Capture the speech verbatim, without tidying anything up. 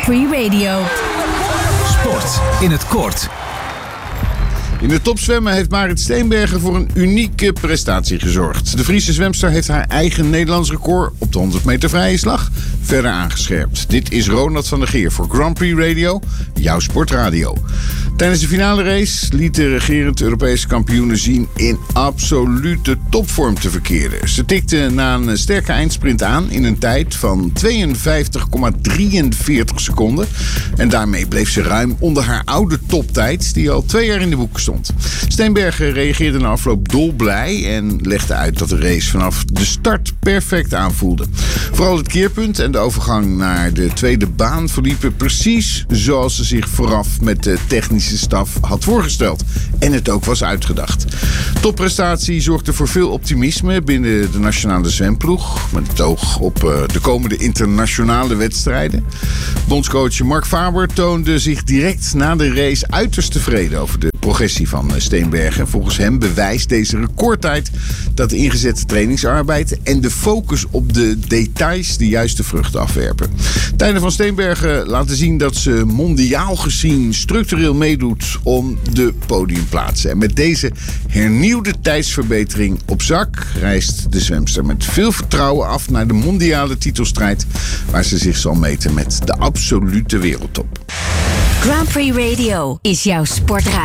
Prix Radio. Sport in het kort. In het topzwemmen heeft Marit Steenbergen voor een unieke prestatie gezorgd. De Friese zwemster heeft haar eigen Nederlands record op de honderd meter vrije slag verder aangescherpt. Dit is Ronald van der Geer voor Grand Prix Radio, jouw sportradio. Tijdens de finale race liet de regerend Europese kampioene zien in absolute topvorm te verkeren. Ze tikte na een sterke eindsprint aan in een tijd van tweeënvijftig komma drieënveertig seconden. En daarmee bleef ze ruim onder haar oude toptijd, die al twee jaar in de boeken stond. Steenbergen reageerde na afloop dolblij en legde uit dat de race vanaf de start perfect aanvoelde. Vooral het keerpunt en de overgang naar de tweede baan verliepen precies zoals ze zich vooraf met de technische staf had voorgesteld. En het ook was uitgedacht. Topprestatie zorgde voor veel optimisme binnen de nationale zwemploeg. Met het oog op uh, de komende internationale wedstrijden. Bondscoach Mark Faber toonde zich direct na de race uiterst tevreden over de progressie van Steenbergen. Volgens hem bewijst deze recordtijd dat de ingezette trainingsarbeid en de focus op de details de juiste vruchten afwerpen. Tijden van Steenbergen laten zien dat ze mondiaal gezien structureel meedoet om de podiumplaatsen. En met deze hernieuwde tijdsverbetering op zak reist de zwemster met veel vertrouwen af naar de mondiale titelstrijd, waar ze zich zal meten met de absolute wereldtop. Grand Prix Radio is jouw sportradio.